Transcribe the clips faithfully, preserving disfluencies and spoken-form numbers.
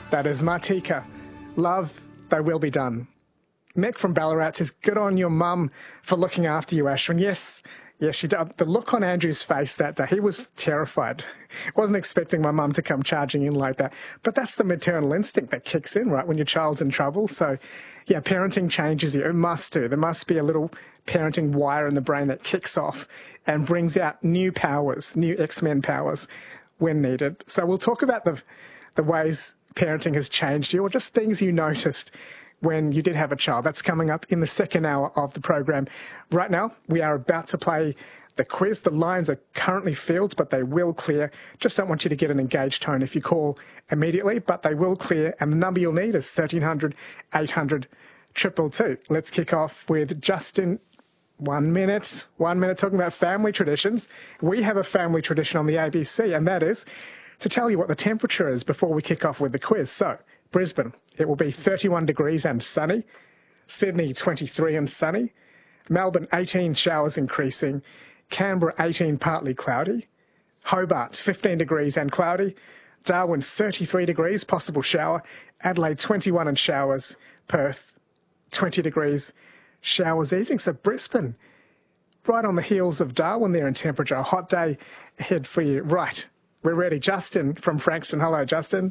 That is Martika. Love, Thy Will Be Done. Mick from Ballarat says, good on your mum for looking after you, Ashwin. Yes, yes, she did. The look on Andrew's face that day, he was terrified. Wasn't expecting my mum to come charging in like that. But that's the maternal instinct that kicks in, right, when your child's in trouble. So, yeah, parenting changes you. It must do. There must be a little parenting wire in the brain that kicks off and brings out new powers, new X-Men powers when needed. So we'll talk about the the ways parenting has changed you, or just things you noticed when you did have a child. That's coming up in the second hour of the program. Right now, we are about to play the quiz. The lines are currently filled, but they will clear. Just don't want you to get an engaged tone if you call immediately, but they will clear. And the number you'll need is thirteen hundred, eight hundred, two two two. Let's kick off with Justin. One minute, one minute talking about family traditions. We have a family tradition on the A B C, and that is to tell you what the temperature is before we kick off with the quiz. So, Brisbane, it will be thirty-one degrees and sunny. Sydney, twenty-three and sunny. Melbourne, eighteen, showers increasing. Canberra, eighteen, partly cloudy. Hobart, fifteen degrees and cloudy. Darwin, thirty-three degrees, possible shower. Adelaide, twenty-one and showers. Perth, twenty degrees, showers easing. So Brisbane, right on the heels of Darwin there in temperature. A hot day ahead for you. Right, we're ready. Justin from Frankston. Hello, Justin.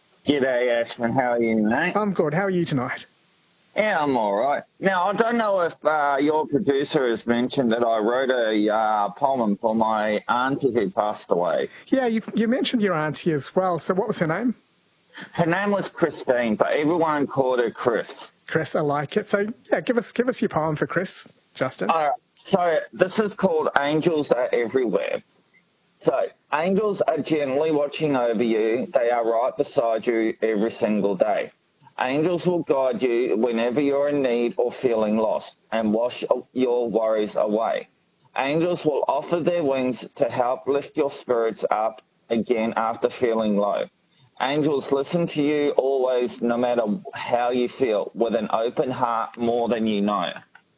G'day, Ashwin. How are you, mate? I'm good. How are you tonight? Yeah, I'm all right. Now, I don't know if uh, your producer has mentioned that I wrote a uh, poem for my auntie who passed away. Yeah, you you mentioned your auntie as well. So what was her name? Her name was Christine, but everyone called her Chris. Chris, I like it. So, yeah, give us give us your poem for Chris, Justin. Uh, so this is called Angels Are Everywhere. So, angels are gently watching over you. They are right beside you every single day. Angels will guide you whenever you're in need or feeling lost and wash your worries away. Angels will offer their wings to help lift your spirits up again after feeling low. Angels listen to you always, no matter how you feel, with an open heart more than you know.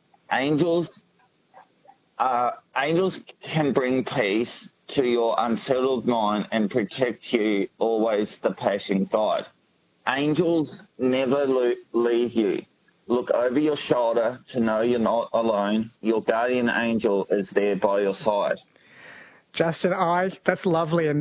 Angels, uh, angels can bring peace to your unsettled mind and protect you, always the passion guide. Angels never lo- leave you. Look over your shoulder to know you're not alone. Your guardian angel is there by your side. Justin, I, that's lovely. And